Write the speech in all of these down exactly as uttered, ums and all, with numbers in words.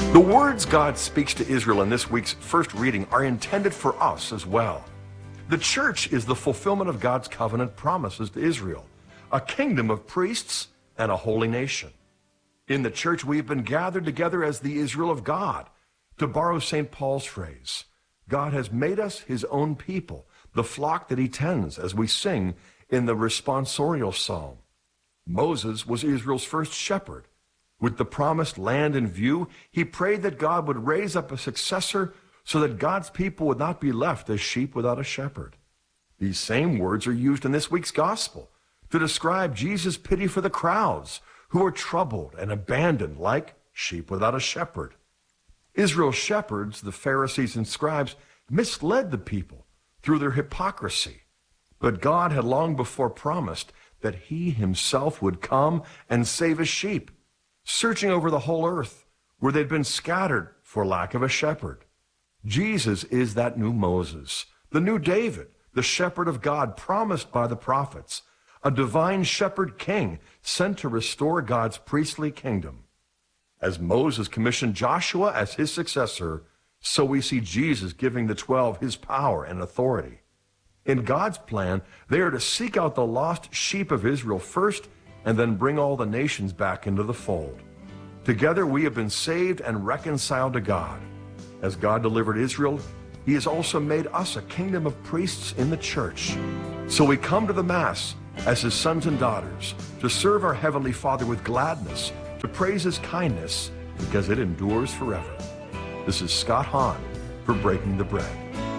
The words God speaks to Israel in this week's first reading are intended for us as well. The church is the fulfillment of God's covenant promises to Israel, a kingdom of priests and a holy nation. In the church, we have been gathered together as the Israel of God. To borrow Saint Paul's phrase, God has made us his own people, the flock that he tends, as we sing in the responsorial psalm. Moses was Israel's first shepherd. With the promised land in view, he prayed that God would raise up a successor so that God's people would not be left as sheep without a shepherd. These same words are used in this week's gospel to describe Jesus' pity for the crowds who are troubled and abandoned like sheep without a shepherd. Israel's shepherds, the Pharisees and scribes, misled the people through their hypocrisy. But God had long before promised that he himself would come and save his sheep, searching over the whole earth where they'd been scattered for lack of a shepherd. Jesus is that new Moses, the new David, the shepherd of God promised by the prophets, a divine shepherd king sent to restore God's priestly kingdom. As Moses commissioned Joshua as his successor, so we see Jesus giving the twelve his power and authority. In God's plan, they are to seek out the lost sheep of Israel first and then bring all the nations back into the fold. Together we have been saved and reconciled to God. As God delivered Israel, he has also made us a kingdom of priests in the church. So we come to the Mass as his sons and daughters to serve our Heavenly Father with gladness, to praise his kindness because it endures forever. This is Scott Hahn for Breaking the Bread.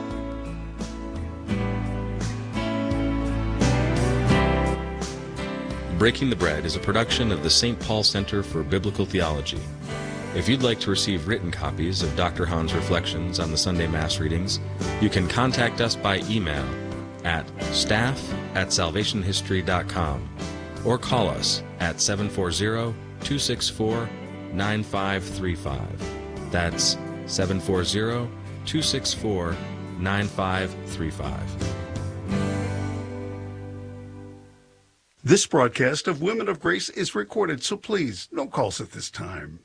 Breaking the Bread is a production of the Saint Paul Center for Biblical Theology. If you'd like to receive written copies of Doctor Hahn's reflections on the Sunday Mass readings, you can contact us by email at staff at salvation history dot com or call us at seven four zero, two six four, nine five three five. That's seven four zero, two six four, nine five three five. This broadcast of Women of Grace is recorded, so please, no calls at this time.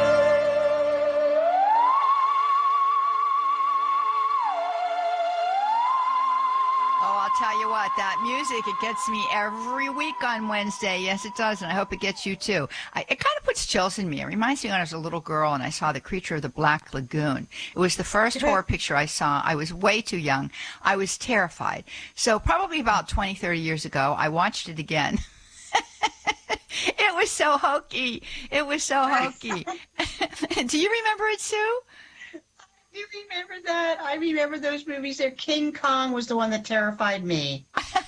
Tell you what, that music, it gets me every week on Wednesday. Yes, it does, and I hope it gets you too. I, it kind of puts chills in me. It reminds me when I was a little girl and I saw The Creature of the Black Lagoon. It was the first horror picture I saw. I was way too young. I was terrified. So probably about twenty, thirty years ago, I watched it again. It was so hokey. It was so hokey. Do you remember it, Sue? You remember that? I remember those movies there. King Kong was the one that terrified me.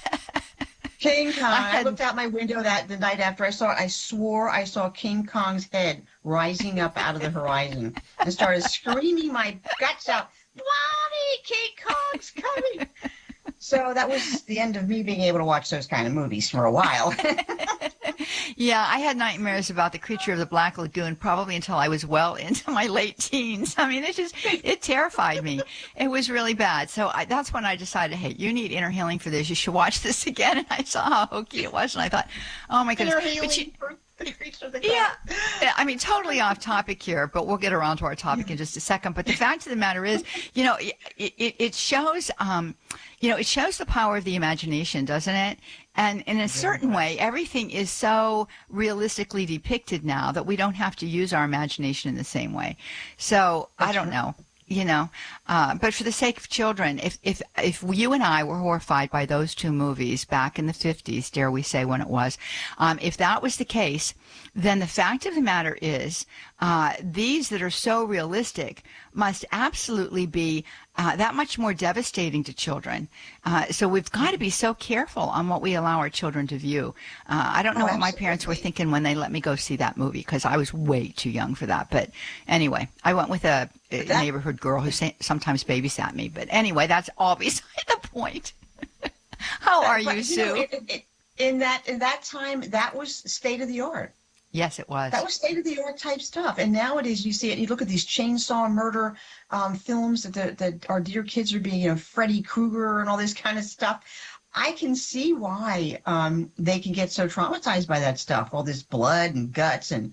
King Kong. I, had... I looked out my window that the night after I saw it. I swore I saw King Kong's head rising up out of the horizon and started screaming my guts out. Mommy, King Kong's coming. So that was the end of me being able to watch those kind of movies for a while. Yeah, I had nightmares about The Creature of the Black Lagoon probably until I was well into my late teens. I mean, it just, it terrified me. It was really bad. So I, that's when I decided, hey, you need inner healing for this. You should watch this again. And I saw how hokey it was. And I thought, oh, my goodness. Inner healing but you, for the Creature of the yeah, I mean, totally off topic here, but we'll get around to our topic in just a second. But the fact of the matter is, you know, it, it, it shows, um, you know, it shows the power of the imagination, doesn't it? And in a certain way, everything is so realistically depicted now that we don't have to use our imagination in the same way. So I don't know, you know, uh, but for the sake of children, if, if, if you and I were horrified by those two movies back in the fifties, dare we say when it was, um, if that was the case, then the fact of the matter is, uh, these that are so realistic must absolutely be uh, that much more devastating to children. Uh, so we've got to be so careful on what we allow our children to view. Uh, I don't know oh, what my parents were thinking when they let me go see that movie, because I was way too young for that. But anyway, I went with a, a that, neighborhood girl who sa- sometimes babysat me. But anyway, that's all beside the point. How are you, Sue? You know, it, it, in that in that time, that was state of the art. Yes, it was. That was state-of-the-art type stuff. And nowadays you see it, you look at these chainsaw murder um, films that, the, that our dear kids are being, you know, Freddy Krueger and all this kind of stuff. I can see why um, they can get so traumatized by that stuff, all this blood and guts and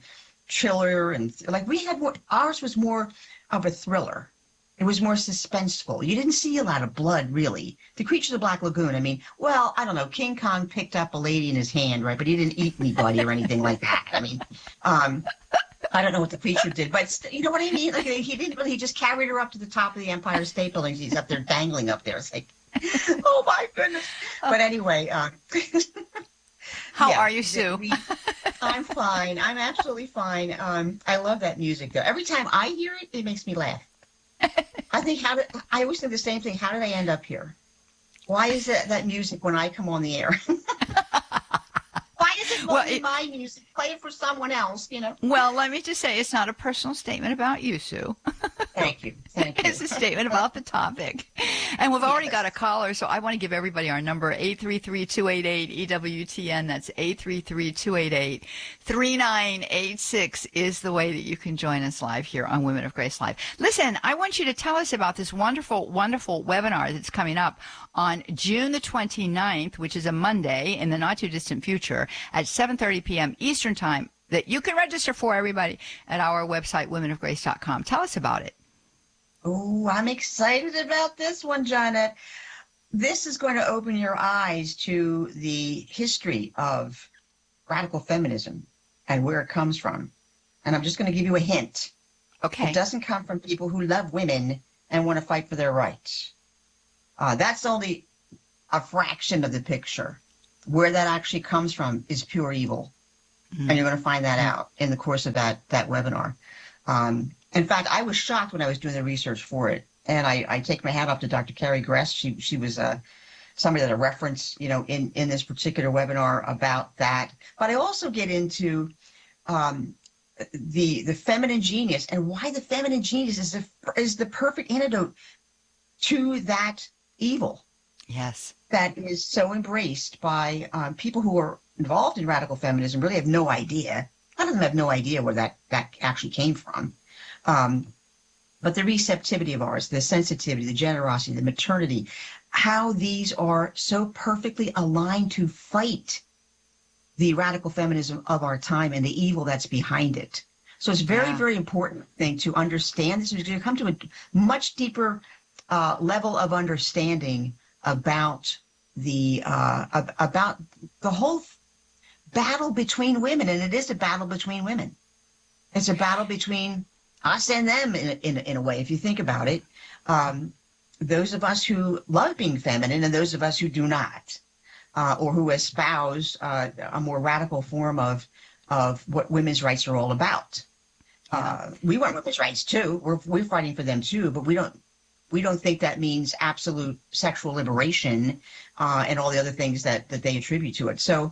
chiller, and like we had more, ours was more of a thriller. It was more suspenseful. You didn't see a lot of blood, really. The Creature of the Black Lagoon, I mean, well, I don't know. King Kong picked up a lady in his hand, right? But he didn't eat anybody or anything like that. I mean, um, I don't know what the creature did, but you know what I mean? Like he didn't really, he just carried her up to the top of the Empire State Building. He's up there dangling up there. It's like, oh my goodness. But anyway. Uh, How yeah, are you, Sue? We, I'm fine. I'm absolutely fine. Um, I love that music, though. Every time I hear it, it makes me laugh. I think how did I always think the same thing. How did I end up here? Why is it that music when I come on the air? Why is it Well, only it- my music? Play it for someone else, you know? Well, let me just say it's not a personal statement about you, Sue. Thank you. Thank you. It's a statement about the topic. And we've already Yes. got a caller, so I want to give everybody our number, eight three three, two eight eight, E W T N. That's eight three three, two eight eight, three nine eight six is the way that you can join us live here on Women of Grace Live. Listen, I want you to tell us about this wonderful, wonderful webinar that's coming up on June the twenty-ninth, which is a Monday in the not-too-distant future at seven thirty p.m. Eastern Time that you can register for, everybody, at our website, women of grace dot com. Tell us about it. Oh, I'm excited about this one, Janet. This is going to open your eyes to the history of radical feminism and where it comes from. And I'm just going to give you a hint. Okay. It doesn't come from people who love women and want to fight for their rights. Uh, that's only a fraction of the picture. Where that actually comes from is pure evil. Mm-hmm. And you're going to find that out in the course of that, that webinar. Um, in fact, I was shocked when I was doing the research for it. And I, I take my hat off to Doctor Carrie Gress. She she was uh, somebody that I referenced, you know, in, in this particular webinar about that. But I also get into um, the the feminine genius and why the feminine genius is the, is the perfect antidote to that evil. Yes. That is so embraced by um, people who are involved in radical feminism, really have no idea. A lot of them have no idea where that, that actually came from. Um, but the receptivity of ours, the sensitivity, the generosity, the maternity, how these are so perfectly aligned to fight the radical feminism of our time and the evil that's behind it. So it's very, Yeah. very very important thing to understand. This is going to come to a much deeper uh, level of understanding about the uh, ab- about the whole battle between women, and it is a battle between women. It's a battle between us and them in a, in, a, in a way, if you think about it. Um, those of us who love being feminine and those of us who do not, uh, or who espouse uh, a more radical form of of what women's rights are all about. Uh, we want women's rights too. We're we're fighting for them too, but we don't we don't think that means absolute sexual liberation uh, and all the other things that that they attribute to it. So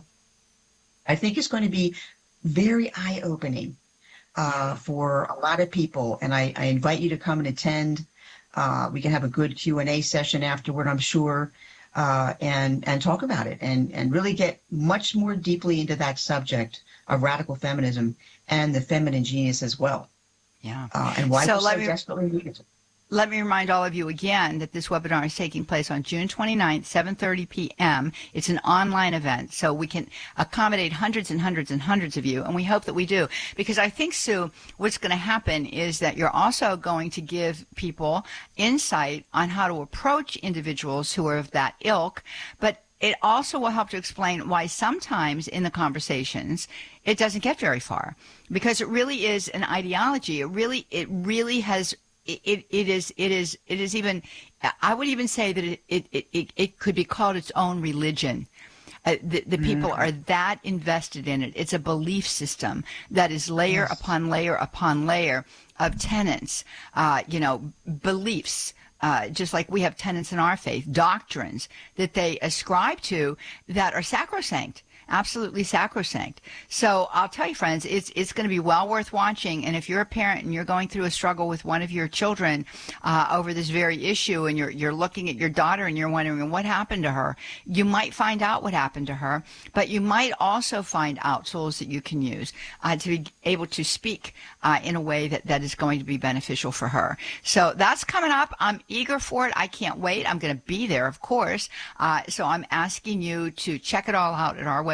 I think it's going to be very eye-opening uh, for a lot of people, and I, I invite you to come and attend. Uh, we can have a good Q and A session afterward, I'm sure, uh, and and talk about it and and really get much more deeply into that subject of radical feminism and the feminine genius as well. Yeah. Uh, and why So we so let me- desperately need it. Let me remind all of you again that this webinar is taking place on June twenty-ninth, seven thirty p.m. It's an online event, so we can accommodate hundreds and hundreds and hundreds of you, and we hope that we do. Because I think, Sue, what's going to happen is that you're also going to give people insight on how to approach individuals who are of that ilk, but it also will help to explain why sometimes in the conversations it doesn't get very far, because it really is an ideology. It really, it really has It, it is it is it is even I would even say that it it, it, it could be called its own religion. Uh, the the people are that invested in it. It's a belief system that is layer Yes. upon layer upon layer of tenets, uh, you know, beliefs. Uh, just like we have tenets in our faith, doctrines that they ascribe to that are sacrosanct. Absolutely sacrosanct. So I'll tell you, friends, it's it's going to be well worth watching. And if you're a parent and you're going through a struggle with one of your children uh, over this very issue, and you're you're looking at your daughter and you're wondering what happened to her, you might find out what happened to her, but you might also find out tools that you can use uh, to be able to speak uh, in a way that, that is going to be beneficial for her. So that's coming up. I'm eager for it. I can't wait. I'm going to be there, of course. Uh, so I'm asking you to check it all out at our website.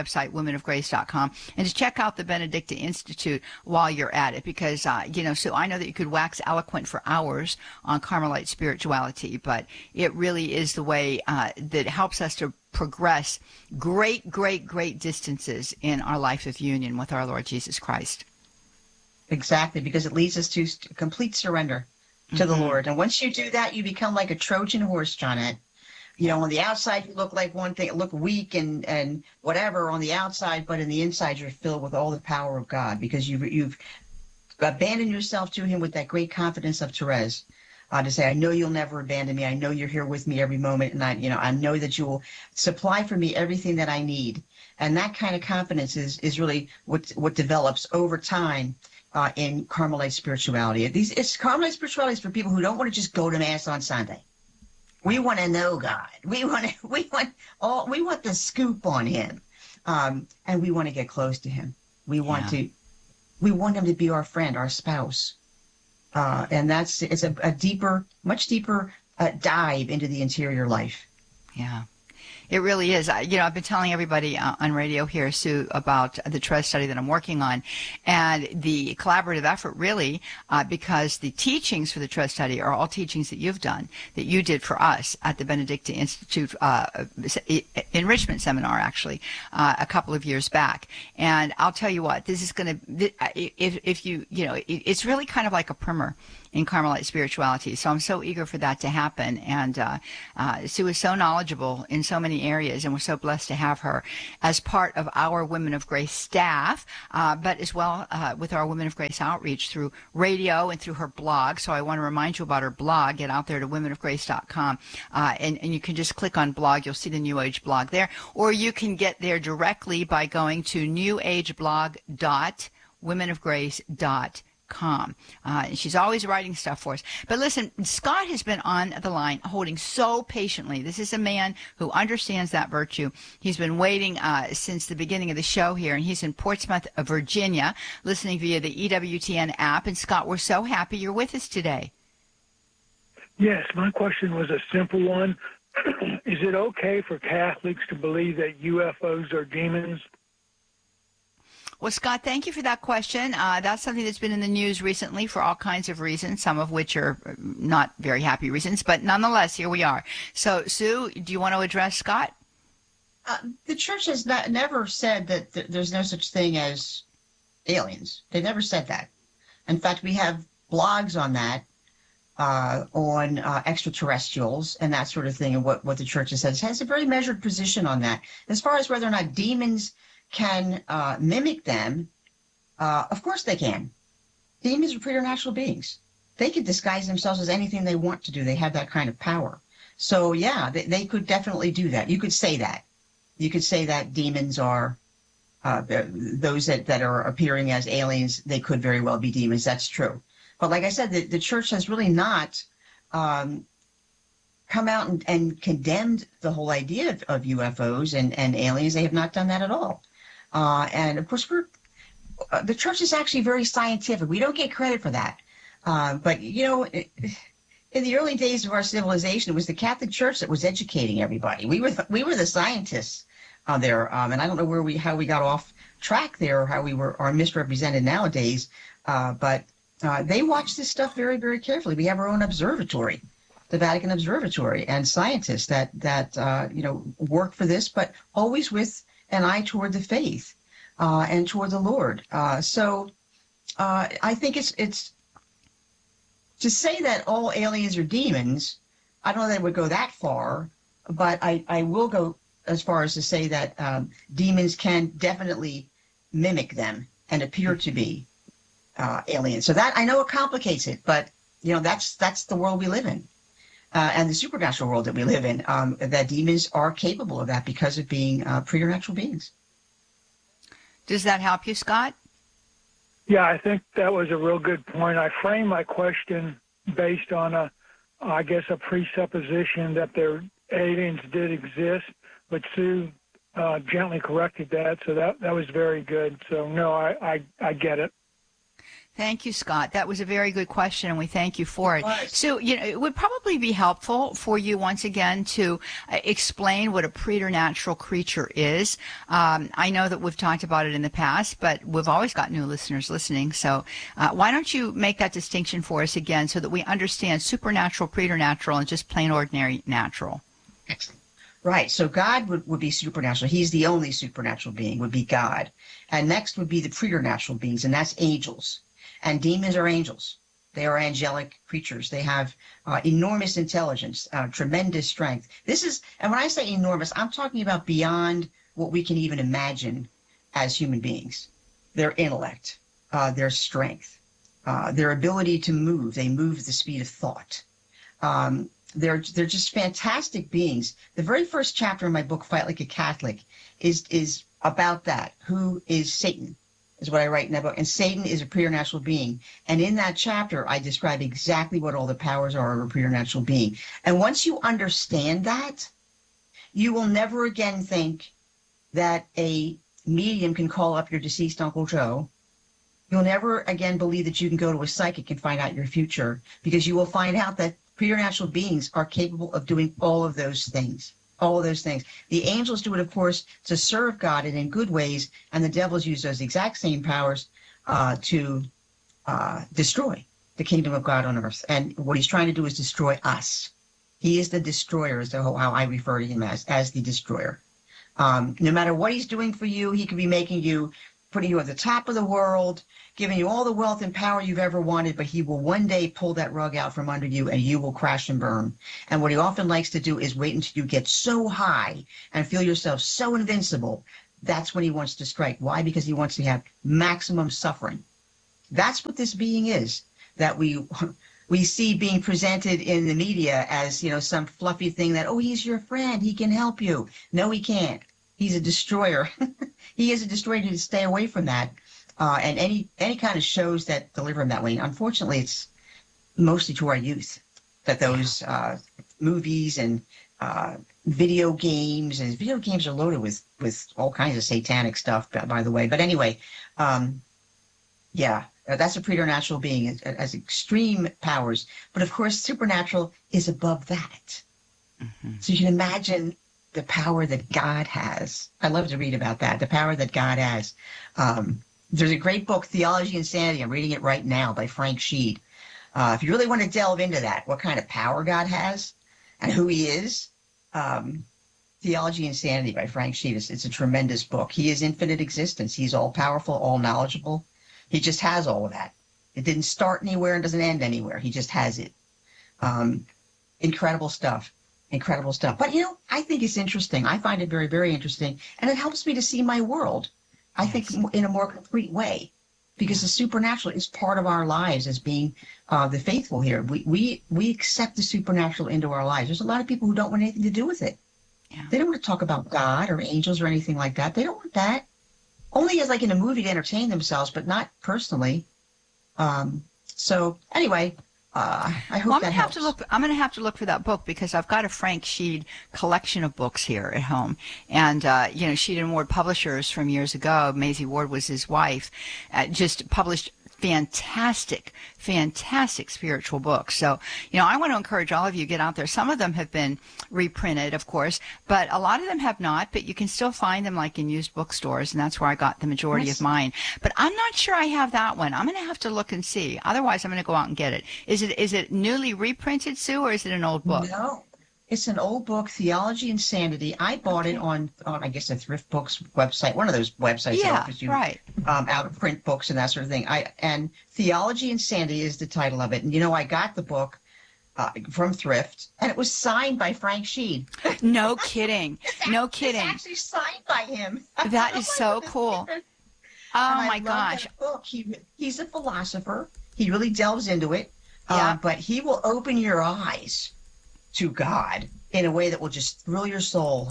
website, women of grace dot com, and to check out the Benedicta Institute while you're at it, because, uh, you know, so I know that you could wax eloquent for hours on Carmelite spirituality, but it really is the way uh, that helps us to progress great, great, great distances in our life of union with our Lord Jesus Christ. Exactly, because it leads us to complete surrender to mm-hmm. the Lord. And once you do that, you become like a Trojan horse, Johnette. You know, on the outside, you look like one thing, look weak and, and whatever on the outside, but in the inside, you're filled with all the power of God because you've, you've abandoned yourself to him with that great confidence of Therese. Uh, to say, I know you'll never abandon me. I know you're here with me every moment. And I, you know, I know that you will supply for me everything that I need. And that kind of confidence is, is really what, what develops over time uh, in Carmelite spirituality. These, it's Carmelite spirituality is for people who don't want to just go to Mass on Sunday. We want to know God. We want to, we want all, we want the scoop on him. Um, and we want to get close to him. We want yeah. to, we want him to be our friend, our spouse. Uh, and that's, it's a, a deeper, much deeper uh, dive into the interior life. Yeah. It really is. I, you know, I've been telling everybody uh, on radio here, Sue, about the Therese study that I'm working on, and the collaborative effort, really, uh, because the teachings for the Therese study are all teachings that you've done, that you did for us at the Benedicta Institute uh, enrichment seminar, actually, uh, a couple of years back. And I'll tell you what, this is going to, if, if you, you know, it, it's really kind of like a primer in Carmelite spirituality. So I'm so eager for that to happen. And uh, uh, Sue is so knowledgeable in so many areas, and we're so blessed to have her as part of our Women of Grace staff, uh, but as well uh, with our Women of Grace outreach through radio and through her blog. So I want to remind you about her blog. Get out there to women of grace dot com, uh, and, and you can just click on blog. You'll see the New Age blog there, or you can get there directly by going to new age blog dot women of grace dot com. Com. Uh, and she's always writing stuff for us. But listen, Scott has been on the line holding so patiently. This is a man who understands that virtue. He's been waiting uh, since the beginning of the show here, and he's in Portsmouth, Virginia, listening via the E W T N app. And Scott, we're so happy you're with us today. Yes, my question was a simple one. Is it okay for Catholics to believe that U F Os are demons? Well, Scott, thank you for that question. Uh, that's something that's been in the news recently for all kinds of reasons, some of which are not very happy reasons, but nonetheless, here we are. So, Sue, do you want to address Scott? Uh, the church has not, never said that th- there's no such thing as aliens. They never said that. In fact, we have blogs on that, uh, on uh, extraterrestrials and that sort of thing, and what, what the church has said. It has a very measured position on that. As far as whether or not demons can uh, mimic them, uh, of course they can. Demons are preternatural beings. They can disguise themselves as anything they want to do. They have that kind of power. So, yeah, they, they could definitely do that. You could say that. You could say that demons are, uh, those that, that are appearing as aliens, they could very well be demons. That's true. But like I said, the, the church has really not um, come out and, and condemned the whole idea of, of U F Os and, and aliens. They have not done that at all. Uh, and of course, we're, uh, the church is actually very scientific. We don't get credit for that. Uh, but, you know, it, in the early days of our civilization, it was the Catholic Church that was educating everybody. We were the, we were the scientists uh, there. Um, and I don't know where we how we got off track there or how we were are misrepresented nowadays. Uh, but uh, they watch this stuff very, very carefully. We have our own observatory, the Vatican Observatory, and scientists that, that uh, you know, work for this, but always with an eye toward the faith uh, and toward the Lord. Uh, so uh, I think it's it's to say that all aliens are demons. I don't know that it would go that far, but I, I will go as far as to say that um, demons can definitely mimic them and appear to be uh, aliens. So that I know it complicates it, but you know that's that's the world we live in. Uh, and the supernatural world that we live in, um, that demons are capable of that because of being uh, preternatural beings. Does that help you, Scott? Yeah, I think that was a real good point. I framed my question based on a, I guess, a presupposition that there aliens did exist, but Sue uh, gently corrected that, so that that was very good. So no, I I, I get it. Thank you, Scott. That was a very good question, and we thank you for it. It So, you know, it would probably be helpful for you once again to uh, explain what a preternatural creature is. Um, I know that we've talked about it in the past, but we've always got new listeners listening. So uh, why don't you make that distinction for us again so that we understand supernatural, preternatural, and just plain ordinary natural? Excellent. Right. So God would, would be supernatural. He's the only supernatural being, would be God. And next would be the preternatural beings, and that's angels. And demons are angels. They are angelic creatures. They have uh, enormous intelligence, uh, tremendous strength. This is, and when I say enormous, I'm talking about beyond what we can even imagine as human beings. Their intellect, uh, their strength, uh, their ability to move. They move at the speed of thought. Um, they're they're just fantastic beings. The very first chapter in my book, Fight Like a Catholic, is is about that. Who is Satan? Is what I write in that book. And Satan is a preternatural being. And in that chapter, I describe exactly what all the powers are of a preternatural being. And once you understand that, you will never again think that a medium can call up your deceased Uncle Joe. You'll never again believe that you can go to a psychic and find out your future, because you will find out that preternatural beings are capable of doing all of those things. All of those things. The angels do it, of course, to serve God and in good ways, and the devils use those exact same powers uh, to uh, destroy the kingdom of God on earth. And what he's trying to do is destroy us. He is the destroyer, is how I refer to him as, as the destroyer. Um, no matter what he's doing for you, he could be making you, putting you at the top of the world, giving you all the wealth and power you've ever wanted, but he will one day pull that rug out from under you and you will crash and burn. And what he often likes to do is wait until you get so high and feel yourself so invincible. That's when he wants to strike. Why? Because he wants to have maximum suffering. That's what this being is, that we we see being presented in the media as, you know, some fluffy thing that, oh, he's your friend, he can help you. No, he can't. He's a destroyer. He is a destroyer. To stay away from that. Uh, and any any kind of shows that deliver him that way. Unfortunately, it's mostly to our youth that those uh, movies and uh, video games, and video games are loaded with, with all kinds of satanic stuff, by, by the way. But anyway, um, yeah, that's a preternatural being. It, it has extreme powers. But of course, supernatural is above that. Mm-hmm. So you can imagine the power that God has. I love to read about that, the power that God has. Um, there's a great book, Theology and Sanity. I'm reading it right now by Frank Sheed. Uh, if you really want to delve into that, what kind of power God has and who he is, um, Theology and Sanity by Frank Sheed. It's, it's a tremendous book. He is infinite existence. He's all powerful, all knowledgeable. He just has all of that. It didn't start anywhere and doesn't end anywhere. He just has it. Um, incredible stuff. Incredible stuff. But, you know, I think it's interesting. I find it very, very interesting. And it helps me to see my world, I think, in a more complete way. Because the supernatural is part of our lives as being uh, the faithful here. We, we, we accept the supernatural into our lives. There's a lot of people who don't want anything to do with it. Yeah. They don't want to talk about God or angels or anything like that. They don't want that. Only as like in a movie to entertain themselves, but not personally. Um, so anyway... Uh, I hope well, I'm that gonna helps. have to look. I'm going to have to look for that book because I've got a Frank Sheed collection of books here at home, and uh, you know, Sheed and Ward Publishers from years ago. Maisie Ward was his wife. Uh, just published fantastic, fantastic spiritual books. So, you know, I want to encourage all of you to get out there. Some of them have been reprinted, of course, but a lot of them have not, but you can still find them like in used bookstores, and that's where I got the majority yes. of mine. But I'm not sure I have that one. I'm going to have to look and see. Otherwise, I'm going to go out and get it. Is it is it newly reprinted, Sue, or is it an old book? No. It's an old book, Theology and Sanity. I bought okay. it on, on, I guess, a Thrift Books website, one of those websites yeah, that offers you right. um, out of print books and that sort of thing. I and Theology and Sanity is the title of it. And, you know, I got the book uh, from Thrift, and it was signed by Frank Sheed. No kidding. No kidding. It's actually signed by him. That is so cool. Oh, my gosh. Book. He, he's a philosopher. He really delves into it. Yeah. Uh, but he will open your eyes to God in a way that will just thrill your soul.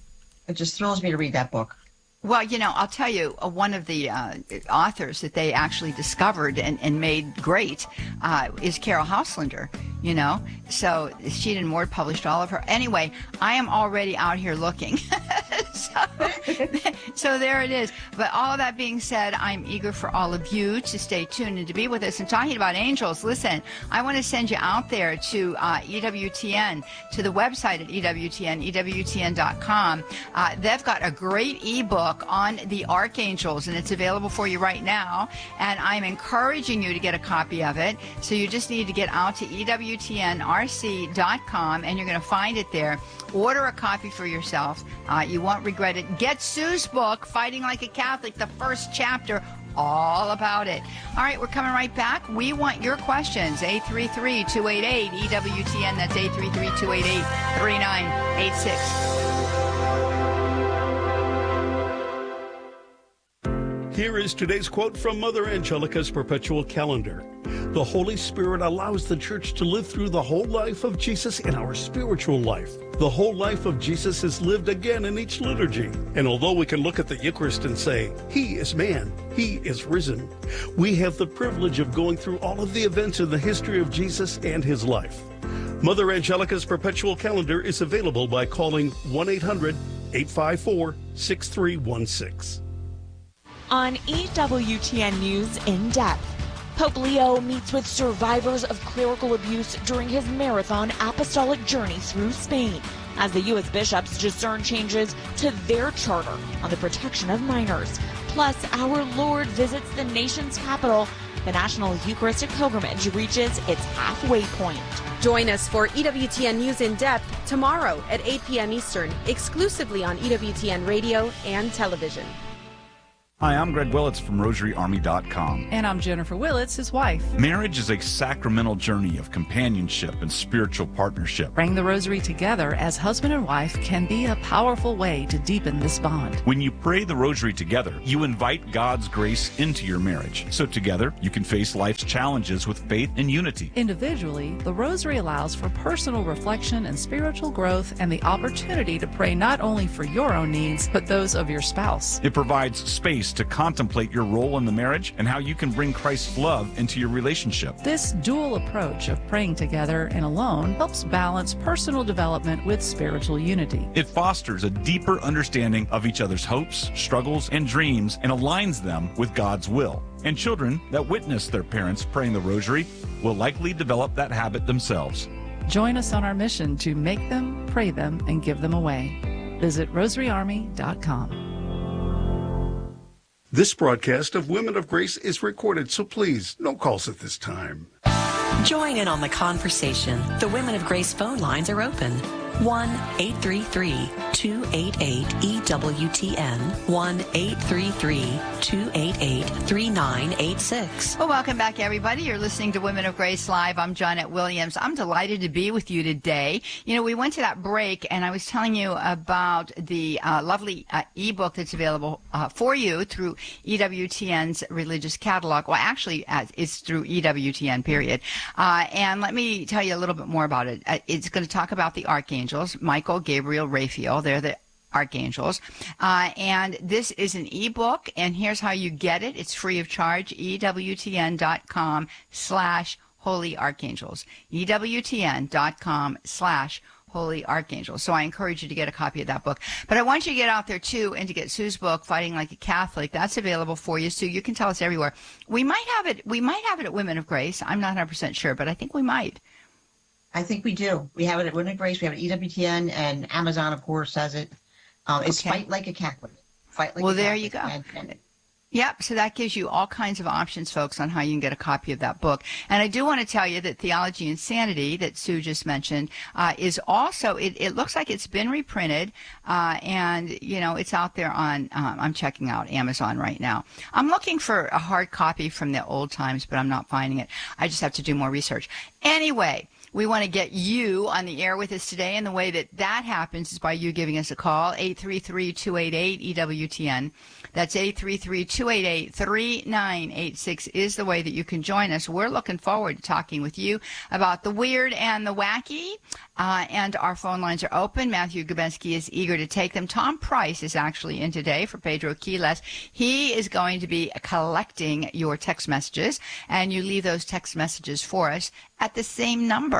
It just thrills me to read that book. Well, you know, I'll tell you, uh, one of the uh, authors that they actually discovered and, and made great uh, is Carol Hauslander. you know. So she and Ward published all of her. Anyway, I am already out here looking. so, so there it is. But all of that being said, I'm eager for all of you to stay tuned and to be with us. And talking about angels, listen, I want to send you out there to uh, E W T N, to the website at E W T N, E W T N dot com. Uh, they've got a great ebook on the archangels, and it's available for you right now. And I'm encouraging you to get a copy of it. So you just need to get out to E W T N R C dot com, and you're going to find it there. Order a copy for yourself. Uh, you won't regret it. Get Sue's book, Fighting Like a Catholic, the first chapter, all about it. All right, we're coming right back. We want your questions. eight three three, two eight eight, E W T N. That's eight three three, two eight eight, three nine eight six. Here is today's quote from Mother Angelica's Perpetual Calendar. The Holy Spirit allows the church to live through the whole life of Jesus in our spiritual life. The whole life of Jesus is lived again in each liturgy. And although we can look at the Eucharist and say, He is man, He is risen, we have the privilege of going through all of the events in the history of Jesus and His life. Mother Angelica's Perpetual Calendar is available by calling one eight hundred, eight five four, six three one six. On E W T N News In Depth, Pope Leo meets with survivors of clerical abuse during his marathon apostolic journey through Spain as the U S bishops discern changes to their charter on the protection of minors. Plus, our Lord visits the nation's capital. The National Eucharistic Pilgrimage reaches its halfway point. Join us for E W T N News In Depth tomorrow at eight p.m. Eastern, exclusively on E W T N Radio and television. Hi, I'm Greg Willits from Rosary Army dot com. And I'm Jennifer Willits, his wife. Marriage is a sacramental journey of companionship and spiritual partnership. Praying the Rosary together as husband and wife can be a powerful way to deepen this bond. When you pray the Rosary together, you invite God's grace into your marriage. So together, you can face life's challenges with faith and unity. Individually, the Rosary allows for personal reflection and spiritual growth and the opportunity to pray not only for your own needs, but those of your spouse. It provides space to contemplate your role in the marriage and how you can bring Christ's love into your relationship. This dual approach of praying together and alone helps balance personal development with spiritual unity. It fosters a deeper understanding of each other's hopes, struggles, and dreams and aligns them with God's will. And children that witness their parents praying the Rosary will likely develop that habit themselves. Join us on our mission to make them, pray them, and give them away. Visit Rosary Army dot com. This broadcast of Women of Grace is recorded, so please, no calls at this time. Join in on the conversation. The Women of Grace phone lines are open. one eight three three, two eight eight, E W T N, one eight three three, two eight eight, three nine eight six. Well, welcome back, everybody. You're listening to Women of Grace Live. I'm Janet Williams. I'm delighted to be with you today. You know, we went to that break, and I was telling you about the uh, lovely uh, ebook that's available uh, for you through E W T N's religious catalog. Well, actually, uh, it's through E W T N, period. Uh, and let me tell you a little bit more about it. Uh, it's going to talk about the archangels. Michael, Gabriel, Raphael. They're the archangels. Uh, and this is an ebook, and here's how you get it. It's free of charge. E W T N dot com slash holy archangels. E W T N dot com slash holy archangels. So I encourage you to get a copy of that book. But I want you to get out there, too, and to get Sue's book, Fighting Like a Catholic. That's available for you, Sue. You can tell us everywhere. We might have it. We might have it at Women of Grace. I'm not one hundred percent sure, but I think we might. I think we do. We have it at Women of Grace. We have it at E W T N, and Amazon, of course, has it. Um, it's okay. Fight Like a Catholic. Fight like well, a there Catholic. you go. And, and Yep, so that gives you all kinds of options, folks, on how you can get a copy of that book. And I do want to tell you that Theology and Sanity, that Sue just mentioned, uh, is also, it, it looks like it's been reprinted, uh, and, you know, it's out there on, um, I'm checking out Amazon right now. I'm looking for a hard copy from the old times, but I'm not finding it. I just have to do more research. Anyway, we want to get you on the air with us today, and the way that that happens is by you giving us a call, eight three three, two eight eight, E W T N. That's eight three three, two eight eight, three nine eight six is the way that you can join us. We're looking forward to talking with you about the weird and the wacky, uh, and our phone lines are open. Matthew Gubensky is eager to take them. Tom Price is actually in today for Pedro Quiles. He is going to be collecting your text messages, and you leave those text messages for us at the same number.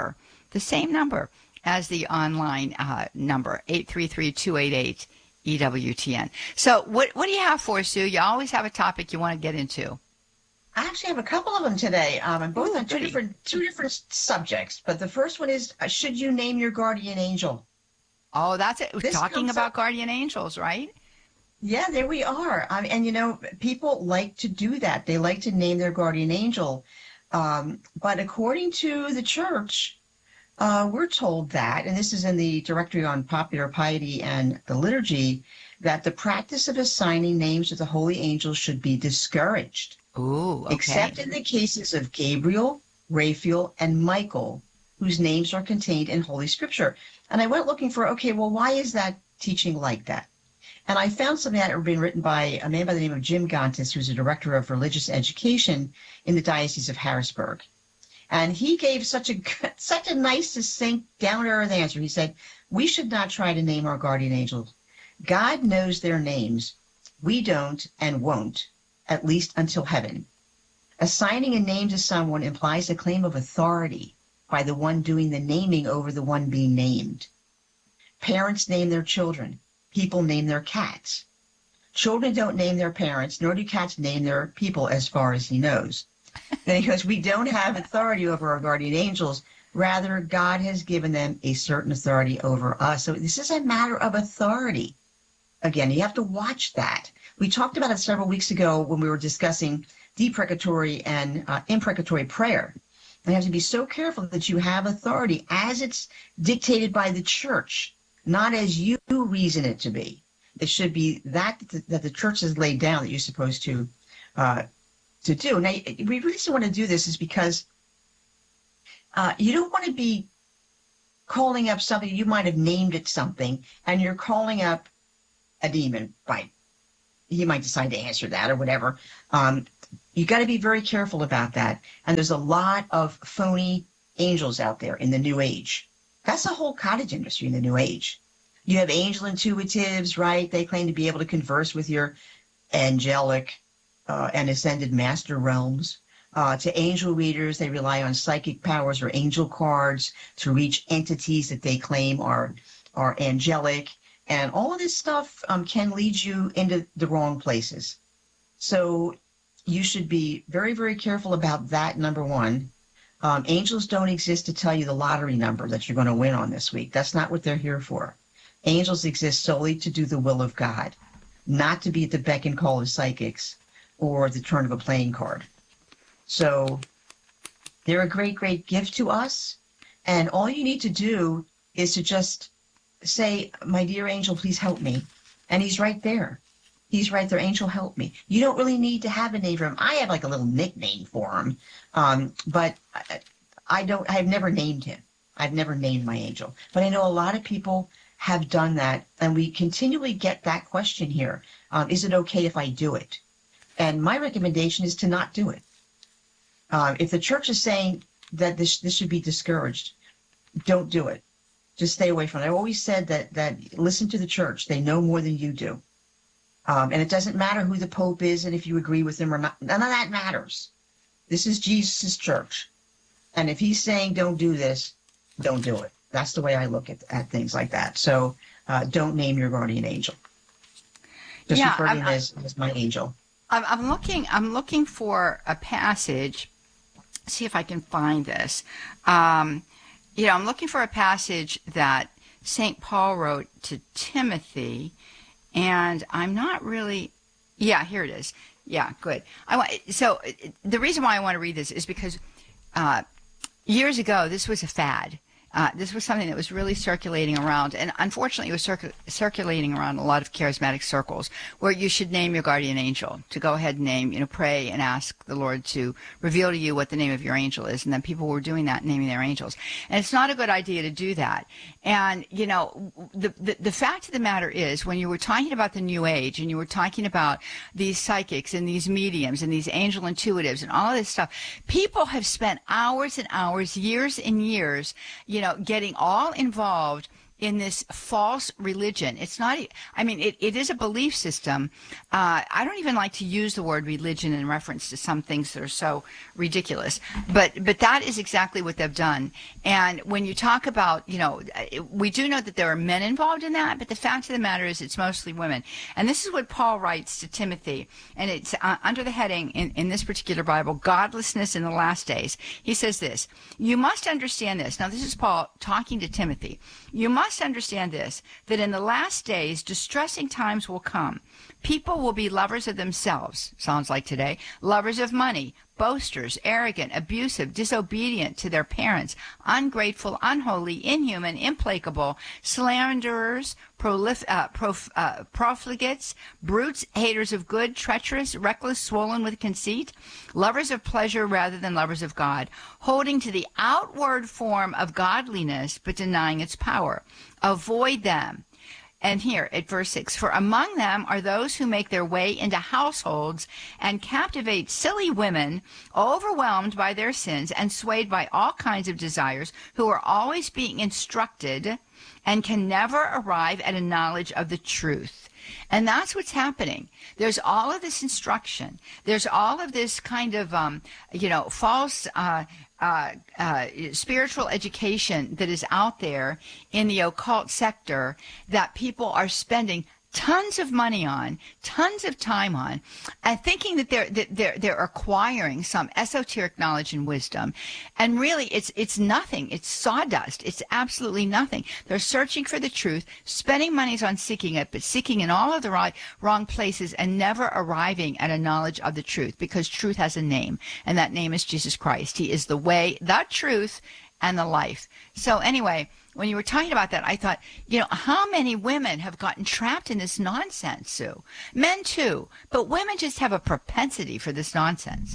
number, the same number as the online uh, number, eight three three, two eight eight, E W T N. So what, what do you have for us, Sue? You always have a topic you want to get into. I actually have a couple of them today, um, and both Ooh, on two goody. different two different subjects. But the first one is, uh, should you name your guardian angel? Oh, that's it. We're This talking comes about up- guardian angels, right? Yeah, there we are. Um, and, you know, people like to do that. They like to name their guardian angel. Um, but according to the church, uh, we're told that, and this is in the Directory on Popular Piety and the Liturgy, that the practice of assigning names to the holy angels should be discouraged. Ooh, okay. Except in the cases of Gabriel, Raphael, and Michael, whose names are contained in Holy Scripture. And I went looking for, okay, well, why is that teaching like that? And I found something that had been written by a man by the name of Jim Gontis, who's a director of religious education in the Diocese of Harrisburg. And he gave such a such a nice, succinct, down-to-earth answer. He said, we should not try to name our guardian angels. God knows their names. We don't and won't, at least until heaven. Assigning a name to someone implies a claim of authority by the one doing the naming over the one being named. Parents name their children. People name their cats. Children don't name their parents, nor do cats name their people, as far as he knows. And he goes, we don't have authority over our guardian angels. Rather, God has given them a certain authority over us. So this is a matter of authority. Again, you have to watch that. We talked about it several weeks ago when we were discussing deprecatory and uh, imprecatory prayer. And you have to be so careful that you have authority as it's dictated by the church, not as you reason it to be. It should be that that the church has laid down that you're supposed to uh, to do. Now, we really want to do this is because uh, you don't want to be calling up something, you might have named it something, and you're calling up a demon, right? He might decide to answer that or whatever. Um, you got to be very careful about that. And there's a lot of phony angels out there in the New Age. That's the whole cottage industry in the New Age. You have angel intuitives, right? They claim to be able to converse with your angelic uh, and ascended master realms. Uh, to angel readers, they rely on psychic powers or angel cards to reach entities that they claim are, are angelic. And all of this stuff um, can lead you into the wrong places. So you should be very, very careful about that, number one. Um, angels don't exist to tell you the lottery number that you're going to win on this week. That's not what they're here for. Angels exist solely to do the will of God, not to be at the beck and call of psychics or the turn of a playing card. So they're a great, great gift to us. And all you need to do is to just say, my dear angel, please help me. And he's right there. He's right there. Angel, help me. You don't really need to have a name for him. I have like a little nickname for him. Um, but I, I don't, I've never named him. I've never named my angel. But I know a lot of people have done that. And we continually get that question here. Um, is it okay if I do it? And my recommendation is to not do it. Um, if the church is saying that this, this should be discouraged, don't do it. Just stay away from it. I've always said that that listen to the church. They know more than you do. Um, and it doesn't matter who the Pope is and if you agree with him or not. None of that matters. This is Jesus' church. And if he's saying don't do this, don't do it. That's the way I look at, at things like that. So uh, don't name your guardian angel. Just yeah, refer to I'm, him as, as my angel. I'm, I'm looking. I'm looking for a passage. See if I can find this. Um, You know, I'm looking for a passage that Saint Paul wrote to Timothy, and I'm not really, yeah, here it is. Yeah, good. I want, so the reason why I want to read this is because uh, years ago, this was a fad. Uh, this was something that was really circulating around, and unfortunately it was circ- circulating around a lot of charismatic circles, where you should name your guardian angel, to go ahead and name, you know, pray and ask the Lord to reveal to you what the name of your angel is, and then people were doing that, naming their angels. And it's not a good idea to do that. And, you know, the, the, the fact of the matter is, when you were talking about the New Age, and you were talking about these psychics and these mediums and these angel intuitives and all of this stuff, people have spent hours and hours, years and years, you know, getting all involved in this false religion. It's not, I mean, it, it is a belief system. Uh, I don't even like to use the word religion in reference to some things that are so ridiculous, but, but that is exactly what they've done. And when you talk about, you know, we do know that there are men involved in that, but the fact of the matter is it's mostly women. And this is what Paul writes to Timothy, and it's uh, under the heading in, in this particular Bible, Godlessness in the Last Days. He says this, you must understand this. Now, this is Paul talking to Timothy. You must understand this, that in the last days, distressing times will come. People will be lovers of themselves, sounds like today, lovers of money, boasters, arrogant, abusive, disobedient to their parents, ungrateful, unholy, inhuman, implacable, slanderers, prolif- uh, prof- uh, profligates, brutes, haters of good, treacherous, reckless, swollen with conceit, lovers of pleasure rather than lovers of God, holding to the outward form of godliness but denying its power. Avoid them. And here at verse six, for among them are those who make their way into households and captivate silly women, overwhelmed by their sins and swayed by all kinds of desires, who are always being instructed and can never arrive at a knowledge of the truth. And that's what's happening. There's all of this instruction. There's all of this kind of, um, you know, false uh, uh, uh, spiritual education that is out there in the occult sector that people are spending tons of money on, tons of time on, and thinking that they're that they're they're acquiring some esoteric knowledge and wisdom, and really it's it's nothing. It's sawdust. It's absolutely nothing. They're searching for the truth, spending monies on seeking it, but seeking in all of the right wrong places and never arriving at a knowledge of the truth, because truth has a name, and that name is Jesus Christ. He is the way, the truth, and the life. So anyway, when you were talking about that, I thought, you know, how many women have gotten trapped in this nonsense, Sue? Men too, but women just have a propensity for this nonsense.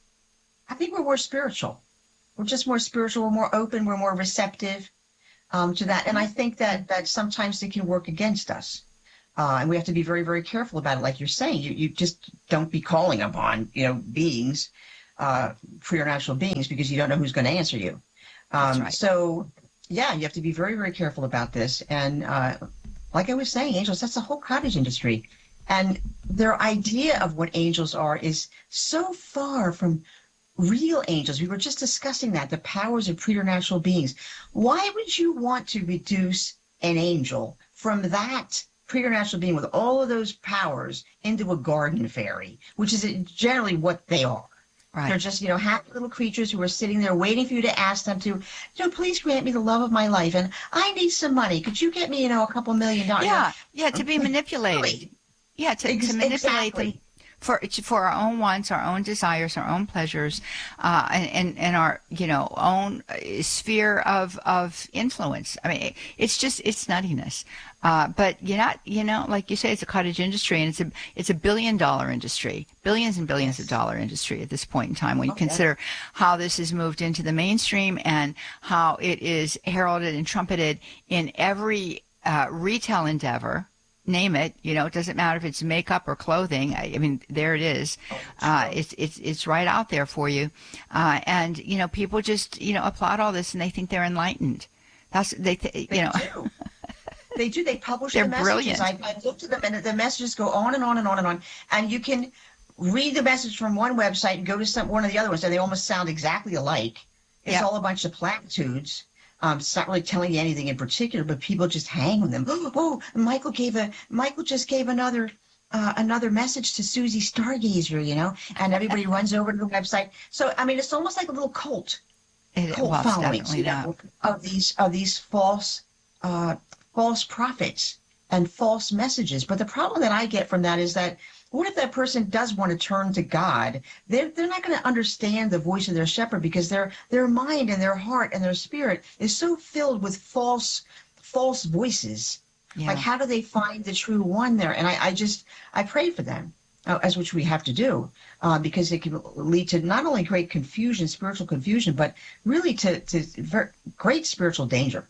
I think we're more spiritual. We're just more spiritual. We're more open. We're more receptive um, to that. And I think that that sometimes it can work against us. Uh, and we have to be very, very careful about it. Like you're saying, you, you just don't be calling upon, you know, beings, uh, preternatural beings, because you don't know who's going to answer you. Um, That's right. So, yeah, you have to be very, very careful about this. And uh, like I was saying, angels, that's the whole cottage industry. And their idea of what angels are is so far from real angels. We were just discussing that, the powers of preternatural beings. Why would you want to reduce an angel from that preternatural being with all of those powers into a garden fairy, which is generally what they are? Right. They're just, you know, happy little creatures who are sitting there waiting for you to ask them to, you know, please grant me the love of my life, and I need some money. Could you get me, you know, a couple million dollars? Yeah, yeah, to be manipulated. Really? Yeah, to, Ex- to manipulate exactly. them for for our own wants, our own desires, our own pleasures, uh, and, and and our, you know, own sphere of of influence. I mean, it's just it's nuttiness. Uh, but you're not, you know, like you say, it's a cottage industry, and it's a it's a billion dollar industry, billions and billions yes. of dollar industry at this point in time. When you okay. consider how this has moved into the mainstream and how it is heralded and trumpeted in every uh, retail endeavor. Name it, you know, it doesn't matter if it's makeup or clothing. I, I mean, there it is. Uh, it's it's it's right out there for you, uh, and you know, people just you know applaud all this and they think they're enlightened. That's they, th- they you know. Do. They do. They publish They're the messages. Brilliant. I, I looked at them, and the messages go on and on and on and on. And you can read the message from one website and go to some one of the other ones, and they almost sound exactly alike. It's yep. all a bunch of platitudes. Um, it's not really telling you anything in particular, but people just hang on them. Oh, oh Michael gave a Michael just gave another uh, another message to Susie Stargazer, you know, and everybody runs over to the website. So I mean, it's almost like a little cult, it, cult well, followings, you know, of these of these false uh, false prophets and false messages. But the problem that I get from that is that, what if that person does want to turn to God? They're, they're not going to understand the voice of their shepherd, because their their mind and their heart and their spirit is so filled with false false voices. Yeah. Like, how do they find the true one there? And I, I just, I pray for them, uh, as which we have to do, uh, because it can lead to not only great confusion, spiritual confusion, but really to, to very, great spiritual danger.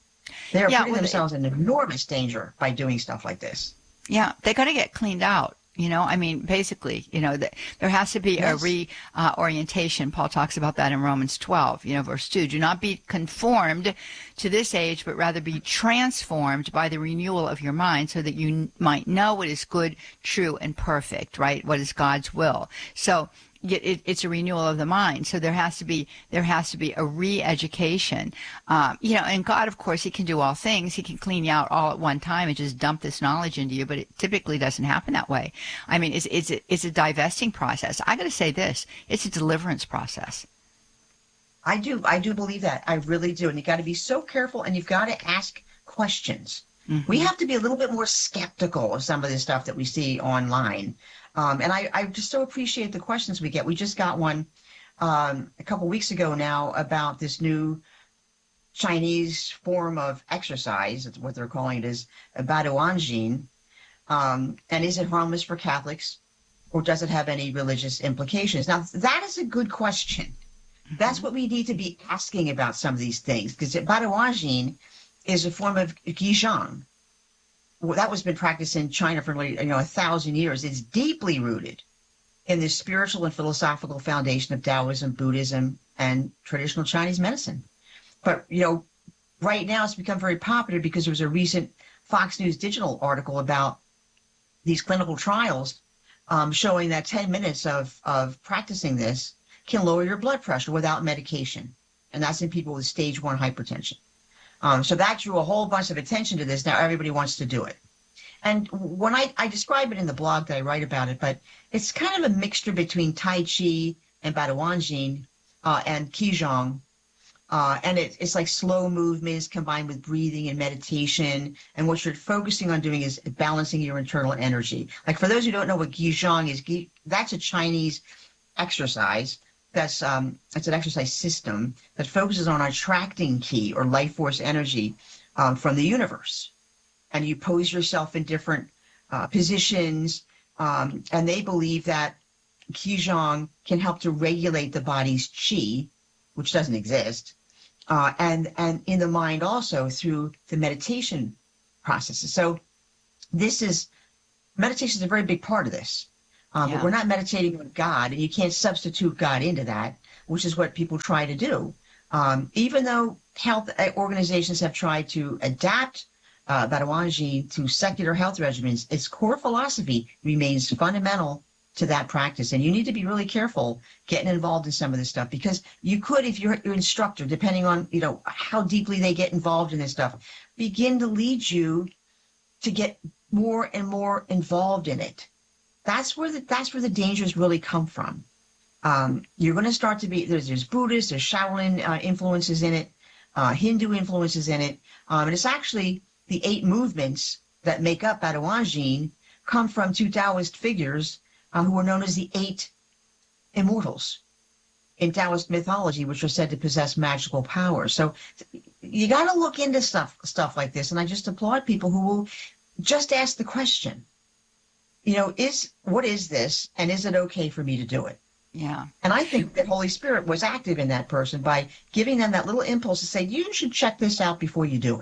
They're yeah, putting well, themselves they, in enormous danger by doing stuff like this. Yeah, they got to get cleaned out. You know, I mean, basically, you know, that there has to be yes. a reorientation. Uh, Paul talks about that in Romans twelve, you know, verse two. Do not be conformed to this age, but rather be transformed by the renewal of your mind so that you n- might know what is good, true, and perfect, right? What is God's will. So It, it's a renewal of the mind. So there has to be there has to be a re-education. Um, you know, and God, of course, he can do all things. He can clean you out all at one time and just dump this knowledge into you, but it typically doesn't happen that way. I mean, it's it's a, it's a divesting process. I got to say this: it's a deliverance process. I do I do believe that. I really do. And you got to be so careful, and you've got to ask questions. Mm-hmm. We have to be a little bit more skeptical of some of the stuff that we see online. Um, and I, I just so appreciate the questions we get. We just got one um, a couple weeks ago now about this new Chinese form of exercise. It's what they're calling it is Baoduanjing. Um, and is it harmless for Catholics, or does it have any religious implications? Now, that is a good question. Mm-hmm. That's what we need to be asking about some of these things, because Baoduanjing is a form of Qigong. Well, that was been practiced in China for you know a thousand years. It's deeply rooted in the spiritual and philosophical foundation of Taoism, Buddhism, and traditional Chinese medicine. But you know, right now it's become very popular because there was a recent Fox News Digital article about these clinical trials um, showing that ten minutes of of practicing this can lower your blood pressure without medication, and that's in people with stage one hypertension. Um, so that drew a whole bunch of attention to this. Now everybody wants to do it. And when I, I describe it in the blog that I write about it, but it's kind of a mixture between Tai Chi and Baoduanjing uh, and Qigong. Uh, and it, it's like slow movements combined with breathing and meditation. And what you're focusing on doing is balancing your internal energy. Like for those who don't know what Qigong is, that's a Chinese exercise. That's um, it's an exercise system that focuses on attracting ki or life force energy um, from the universe. And you pose yourself in different uh, positions. Um, and they believe that Qigong can help to regulate the body's qi, which doesn't exist, uh, and, and in the mind also through the meditation processes. So this is, meditation is a very big part of this. Um, yeah. But we're not meditating on God, and you can't substitute God into that, which is what people try to do. Um, even though health organizations have tried to adapt uh, Baoduanjing to secular health regimens, its core philosophy remains fundamental to that practice. And you need to be really careful getting involved in some of this stuff, because you could, if you're your instructor, depending on you know how deeply they get involved in this stuff, begin to lead you to get more and more involved in it. That's where the that's where the dangers really come from. Um, you're going to start to be there's there's Buddhist, there's Shaolin uh, influences in it, uh, Hindu influences in it, um, and it's actually the eight movements that make up Baoduanjing come from two Taoist figures uh, who are known as the eight immortals in Taoist mythology, which are said to possess magical powers. So you got to look into stuff stuff like this, and I just applaud people who will just ask the question. You know, is what is this, and is it okay for me to do it? Yeah. And I think that Holy Spirit was active in that person by giving them that little impulse to say, you should check this out before you do it.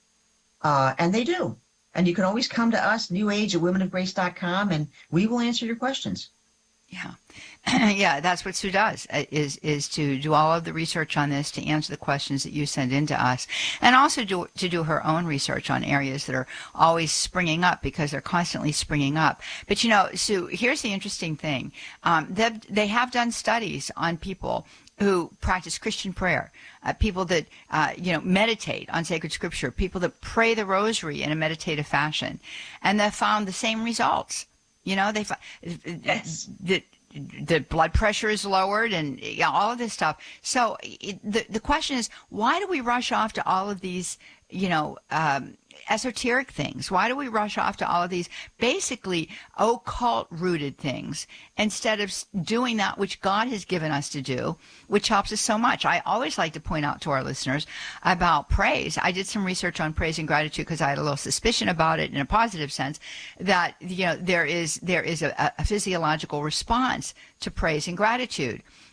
Uh, and they do. And you can always come to us, New Age at women of grace dot com, and we will answer your questions. Yeah. Yeah, that's what Sue does, is is to do all of the research on this, to answer the questions that you send in to us, and also do, to do her own research on areas that are always springing up, because they're constantly springing up. But, you know, Sue, here's the interesting thing. Um, they have done studies on people who practice Christian prayer, uh, people that, uh, you know, meditate on sacred scripture, people that pray the rosary in a meditative fashion, and they found the same results. You know, they yes. the, the blood pressure is lowered, and you know, all of this stuff. So it, the the question is, why do we rush off to all of these, you know, um, esoteric things? Why do we rush off to all of these basically occult-rooted things instead of doing that which God has given us to do, which helps us so much? I always like to point out to our listeners about praise. I did some research on praise and gratitude because I had a little suspicion about it in a positive sense, that you know there is there is a, a physiological response to praise and gratitude.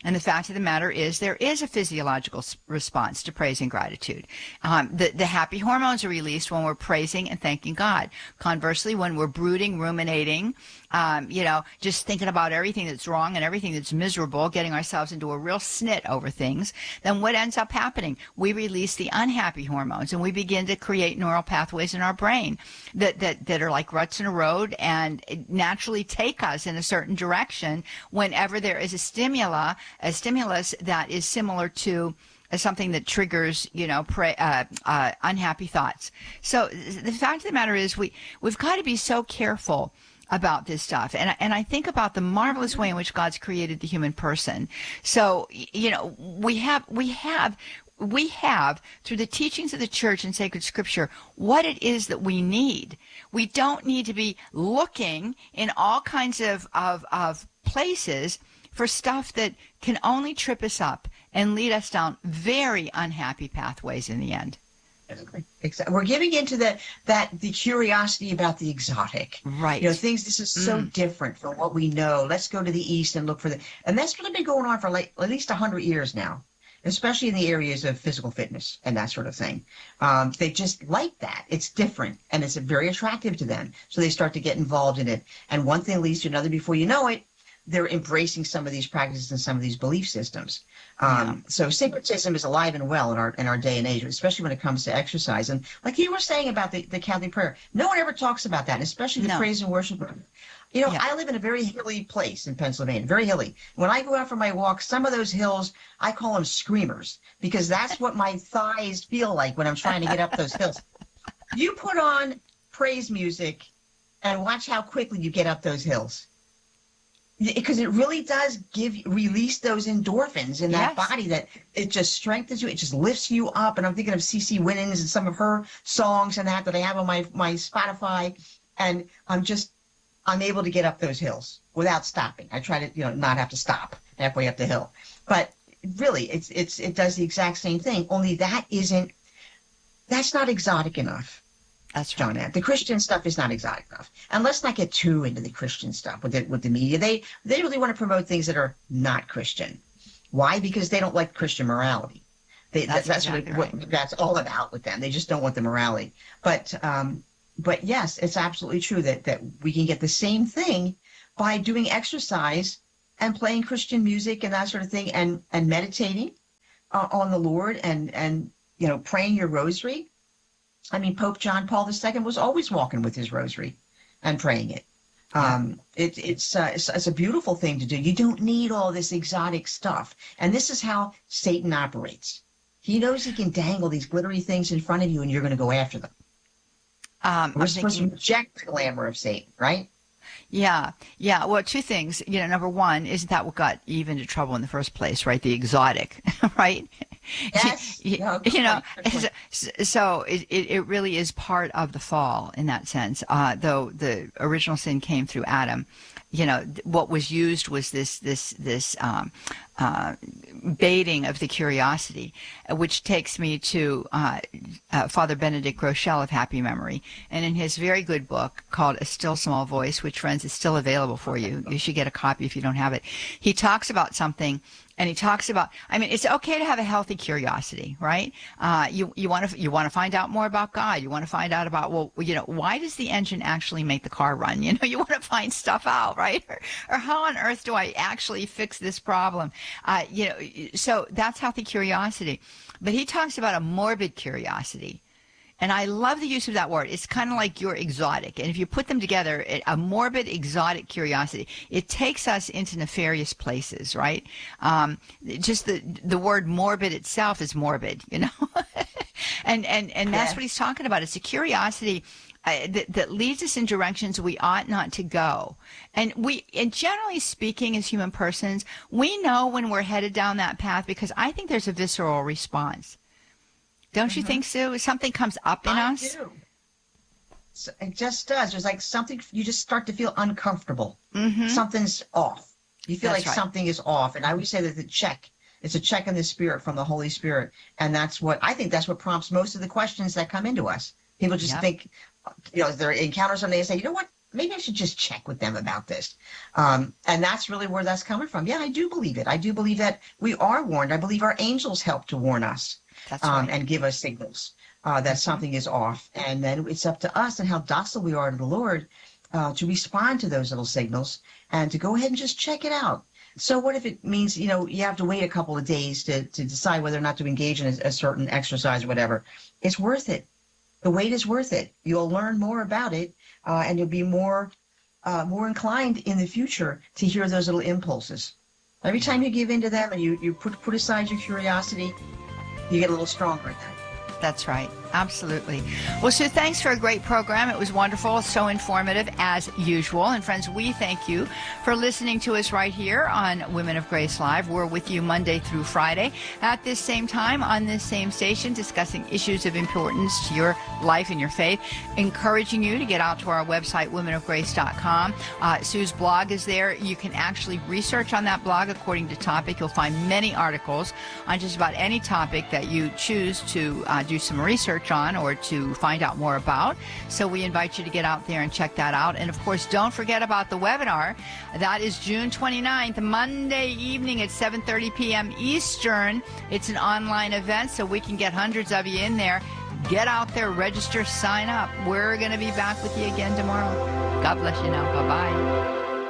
And the fact of the matter is there is a physiological response to praise and gratitude. Um, the, the happy hormones are released when we're praising and thanking God. Conversely, when we're brooding, ruminating, um, you know, just thinking about everything that's wrong and everything that's miserable, getting ourselves into a real snit over things, then what ends up happening? We release the unhappy hormones and we begin to create neural pathways in our brain that, that, that are like ruts in a road and naturally take us in a certain direction whenever there is a stimula, a stimulus that is similar to something that triggers, you know, pray, uh, uh, unhappy thoughts. So the fact of the matter is we, we've got to be so careful about this stuff. And, and I think about the marvelous way in which God's created the human person. So, you know, we have, we have, we have through the teachings of the church and sacred scripture, what it is that we need. We don't need to be looking in all kinds of, of, of places for stuff that can only trip us up and lead us down very unhappy pathways in the end. Exactly. We're giving into the that the curiosity about the exotic, right? You know, things. This is so mm. different from what we know. Let's go to the east and look for the, and that's really been going on for like at least a hundred years now, especially in the areas of physical fitness and that sort of thing. Um, they just like that. It's different and it's very attractive to them, so they start to get involved in it. And one thing leads to another. Before you know it, they're embracing some of these practices and some of these belief systems. Um, yeah. So syncretism is alive and well in our in our day and age, especially when it comes to exercise. And like you were saying about the, the Catholic prayer, no one ever talks about that, especially the no. praise and worship. You know, yeah. I live in a very hilly place in Pennsylvania, very hilly. When I go out for my walk, some of those hills, I call them screamers, because that's what my thighs feel like when I'm trying to get up those hills. You put on praise music and watch how quickly you get up those hills. Because it really does give release those endorphins in that yes. body that it just strengthens you. It just lifts you up. And I'm thinking of CeCe Winans and some of her songs and that that I have on my, my Spotify. And I'm just, I'm able to get up those hills without stopping. I try to, you know, not have to stop halfway up the hill. But really, it's, it's, it does the exact same thing. Only that isn't, that's not exotic enough. That's right. John, the Christian stuff is not exotic enough. And let's not get too into the Christian stuff with the, with the media. They they really want to promote things that are not Christian. Why? Because they don't like Christian morality. They, that's that's exactly what, right. what that's all about with them. They just don't want the morality. But um, but yes, it's absolutely true that that we can get the same thing by doing exercise and playing Christian music and that sort of thing, and and meditating uh, on the Lord and and you know praying your rosary. I mean, Pope John Paul the Second was always walking with his rosary and praying it. Um, it it's, uh, it's it's a beautiful thing to do. You don't need all this exotic stuff. And this is how Satan operates. He knows he can dangle these glittery things in front of you, and you're going to go after them. Um, We're I'm supposed thinking, to reject the glamour of Satan, right? Yeah, yeah. Well, two things. You know, number one, isn't that what got Eve into trouble in the first place, right? The exotic, right? Yes. you, No, you know, point, so, so it, it really is part of the fall in that sense. Uh, though the original sin came through Adam, you know, what was used was this this this um, uh, baiting of the curiosity, which takes me to uh, uh, Father Benedict Groeschel of happy memory, and in his very good book called A Still Small Voice, which, friends, is still available for you. You should get a copy if you don't have it. He talks about something. And he talks about, I mean, it's okay to have a healthy curiosity, right? Uh, you you want to you want to find out more about God. You want to find out about, well, you know, why does the engine actually make the car run? You know, you want to find stuff out, right? Or, or how on earth do I actually fix this problem? Uh, you know, so that's healthy curiosity. But he talks about a morbid curiosity. And I love the use of that word. It's kind of like your exotic. And if you put them together, a morbid, exotic curiosity, it takes us into nefarious places, right? Um, just the the word morbid itself is morbid, you know? and, and, and that's yeah. what he's talking about. It's a curiosity uh, that, that leads us in directions we ought not to go. And we, and generally speaking, as human persons, we know when we're headed down that path because I think there's a visceral response. Don't you mm-hmm. think, Sue? Something comes up in I us? do. So it just does. There's like something, you just start to feel uncomfortable. Mm-hmm. Something's off. You feel That's like right. something is off. And I always say that the check, it's a check in the spirit from the Holy Spirit. And that's what, I think that's what prompts most of the questions that come into us. People just yep. think, you know, they encounter something and say, you know what? maybe I should just check with them about this. Um, and that's really where that's coming from. Yeah, I do believe it. I do believe that we are warned. I believe our angels help to warn us that's um, right. and give us signals uh, that something is off. And then it's up to us and how docile we are to the Lord uh, to respond to those little signals and to go ahead and just check it out. So what if it means, you know, you have to wait a couple of days to, to decide whether or not to engage in a, a certain exercise or whatever? It's worth it. The wait is worth it. You'll learn more about it, uh, and you'll be more uh, more inclined in the future to hear those little impulses. Every time you give in to them and you, you put, put aside your curiosity, you get a little stronger at that. That's right. Absolutely. Well, Sue, thanks for a great program. It was wonderful, so informative as usual. And friends, we thank you for listening to us right here on Women of Grace Live. We're with you Monday through Friday at this same time on this same station, discussing issues of importance to your life and your faith, encouraging you to get out to our website, women of grace dot com. Uh, Sue's blog is there. You can actually research on that blog according to topic. You'll find many articles on just about any topic that you choose to uh, do some research on or to find out more about. So we invite you to get out there and check that out. And of course, don't forget about the webinar. That is June twenty-ninth, Monday evening at seven thirty p.m. Eastern. It's an online event, so we can get hundreds of you in there. Get out there, register, sign up. We're going to be back with you again tomorrow. God bless you now. Bye-bye.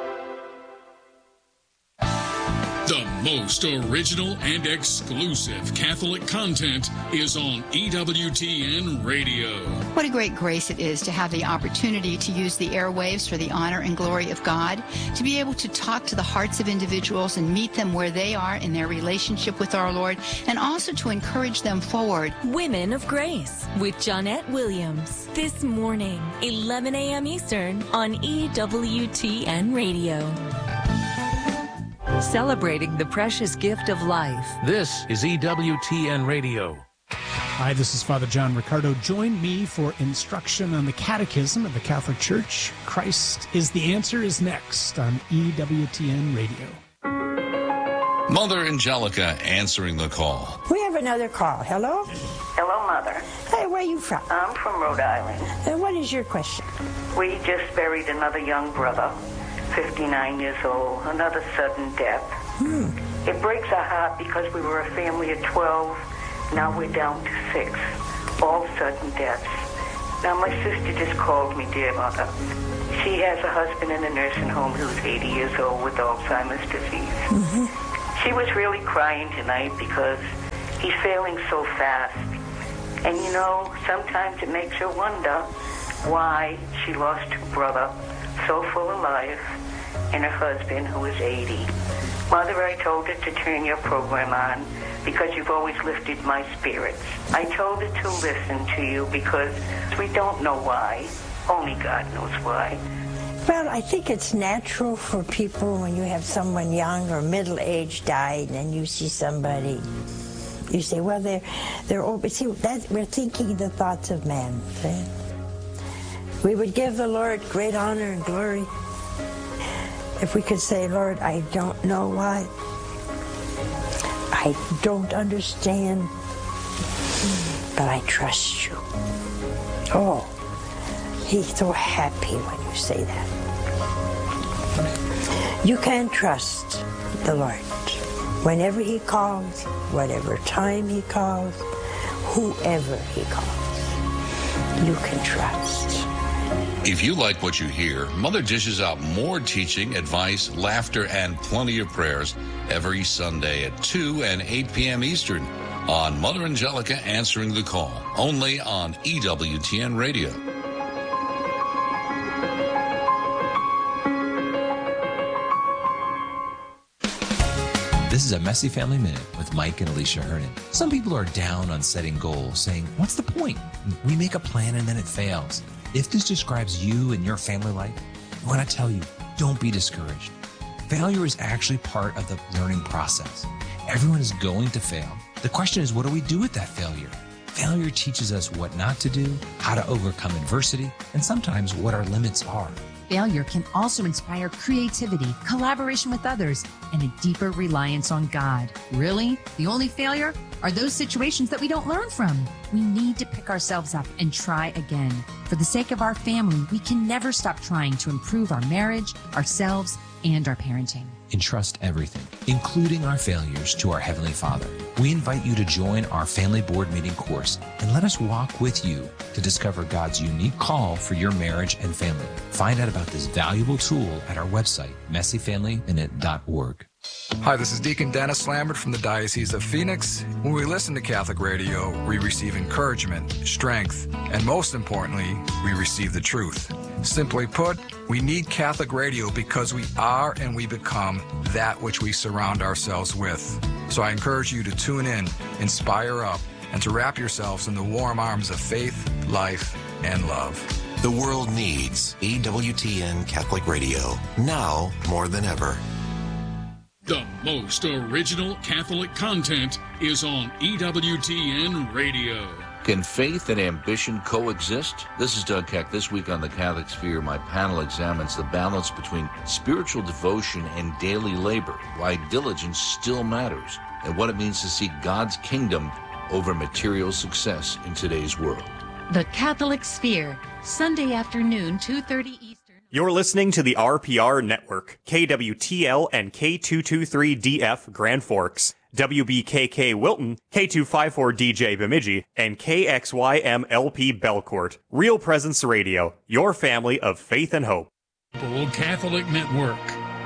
The most original and exclusive Catholic content is on E W T N Radio. What a great grace it is to have the opportunity to use the airwaves for the honor and glory of God, to be able to talk to the hearts of individuals and meet them where they are in their relationship with our Lord, and also to encourage them forward. Women of Grace with Johnnette Williams. This morning, eleven a.m. Eastern on E W T N Radio. Celebrating the precious gift of life. This is E W T N Radio. Hi, this is Father John Ricardo. Join me for instruction on the Catechism of the Catholic Church. Christ is the Answer is next on E W T N Radio. Mother Angelica answering the call. We have another call. Hello? Hello, Mother. Hey, where are you from? I'm from Rhode Island. And what is your question? We just buried another young brother, fifty-nine years old, another sudden death. Hmm. It breaks our heart because we were a family of twelve. Now we're down to six. All sudden deaths. Now my sister just called me, dear Mother. She has a husband in a nursing home who's eighty years old with Alzheimer's disease. Mm-hmm. She was really crying tonight because he's failing so fast. And you know, sometimes it makes her wonder why she lost her brother so full of life and her husband who is eighty. Mother, I told her to turn your program on because you've always lifted my spirits. I told her to listen to you because we don't know why. Only God knows why. Well, I think it's natural for people when you have someone young or middle-aged died and you see somebody, you say, well, they're, they're over. See, that, we're thinking the thoughts of man. Right? We would give the Lord great honor and glory if we could say, Lord, I don't know why. I don't understand, but I trust you. Oh, he's so happy when you say that. You can trust the Lord. Whenever he calls, whatever time he calls, whoever he calls, you can trust. If you like what you hear, Mother dishes out more teaching, advice, laughter, and plenty of prayers every Sunday at two and eight p.m. Eastern on Mother Angelica Answering the Call, only on E W T N Radio. This is a Messy Family Minute with Mike and Alicia Hernan. Some people are down on setting goals, saying, what's the point? We make a plan and then it fails. If this describes you and your family life, I want to tell you, don't be discouraged. Failure is actually part of the learning process. Everyone is going to fail. The question is, what do we do with that failure? Failure teaches us what not to do, how to overcome adversity, and sometimes what our limits are. Failure can also inspire creativity, collaboration with others, and a deeper reliance on God. Really? The only failure are those situations that we don't learn from. We need to pick ourselves up and try again. For the sake of our family, we can never stop trying to improve our marriage, ourselves, and our parenting. Entrust everything, including our failures, to our Heavenly Father. We invite you to join our family board meeting course and let us walk with you to discover God's unique call for your marriage and family. Find out about this valuable tool at our website, messy family minute dot org. Hi, this is Deacon Dennis Lambert from the Diocese of Phoenix. When we listen to Catholic radio, we receive encouragement, strength, and most importantly, we receive the truth. Simply put, we need Catholic radio because we are and we become that which we surround ourselves with. So I encourage you to tune in, inspire up, and to wrap yourselves in the warm arms of faith, life, and love. The world needs E W T N Catholic Radio, now more than ever. The most original Catholic content is on E W T N Radio. Can faith and ambition coexist? This is Doug Keck. This week on The Catholic Sphere, my panel examines the balance between spiritual devotion and daily labor, why diligence still matters, and what it means to seek God's kingdom over material success in today's world. The Catholic Sphere, Sunday afternoon, two thirty Eastern. You're listening to the R P R Network, K W T L and K two twenty-three D F Grand Forks, W B K K Wilton, K two fifty-four D J Bemidji, and K X Y M L P Belcourt. Real Presence Radio, your family of faith and hope. Full Catholic Network.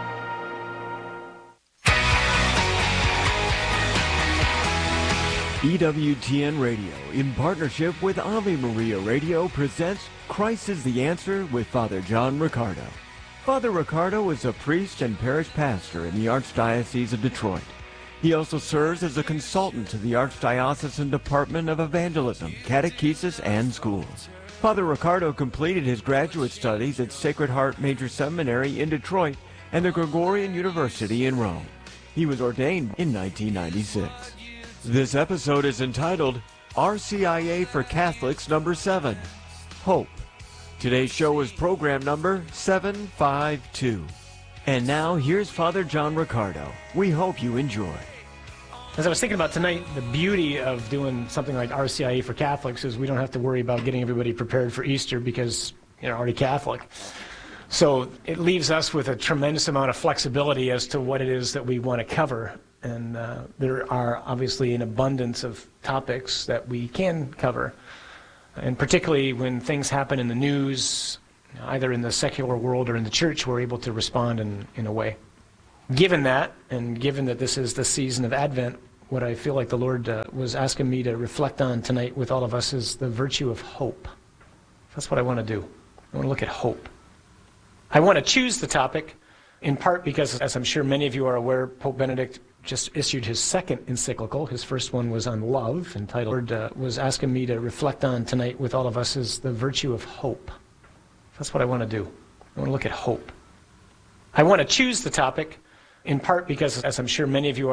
E W T N Radio, in partnership with Ave Maria Radio, presents Christ is the Answer with Father John Riccardo. Father Riccardo is a priest and parish pastor in the Archdiocese of Detroit. He also serves as a consultant to the Archdiocesan Department of Evangelism, Catechesis, and Schools. Father Riccardo completed his graduate studies at Sacred Heart Major Seminary in Detroit and the Gregorian University in Rome. He was ordained in nineteen ninety-six. This episode is entitled R C I A for Catholics number seven, Hope. Today's show is program number seven five two. And now here's Father John Riccardo. We hope you enjoy. As I was thinking about tonight, the beauty of doing something like R C I A for Catholics is we don't have to worry about getting everybody prepared for Easter because you're already Catholic. So it leaves us with a tremendous amount of flexibility as to what it is that we want to cover. And uh, there are obviously an abundance of topics that we can cover. And particularly when things happen in the news, either in the secular world or in the church, we're able to respond in, in a way. Given that, and given that this is the season of Advent, what I feel like the Lord uh, was asking me to reflect on tonight with all of us is the virtue of hope. That's what I want to do. I want to look at hope. I want to choose the topic in part because, as I'm sure many of you are aware, Pope Benedict just issued his second encyclical. His first one was on love, entitled, uh, was asking me to reflect on tonight with all of us is the virtue of hope. That's what I want to do. I want to look at hope. I want to choose the topic in part because, as I'm sure many of you are